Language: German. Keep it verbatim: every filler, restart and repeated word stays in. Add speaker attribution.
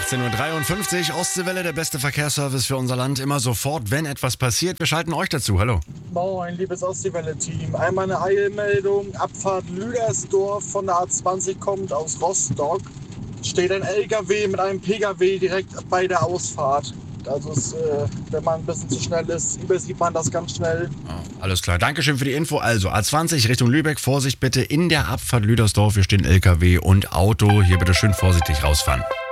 Speaker 1: sechzehn Uhr dreiundfünfzig, Ostseewelle, der beste Verkehrsservice für unser Land. Immer sofort, wenn etwas passiert. Wir schalten euch dazu. Hallo.
Speaker 2: Moin, liebes Ostseewelle-Team. Einmal eine Eilmeldung. Abfahrt Lüdersdorf von der A zwanzig kommt aus Rostock. Steht ein L K W mit einem P K W direkt bei der Ausfahrt. Also es, äh, wenn man ein bisschen zu schnell ist, übersieht man das ganz schnell.
Speaker 1: Oh, alles klar. Dankeschön für die Info. Also A zwanzig Richtung Lübeck. Vorsicht bitte in der Abfahrt Lüdersdorf. Wir stehen L K W und Auto. Hier bitte schön vorsichtig rausfahren.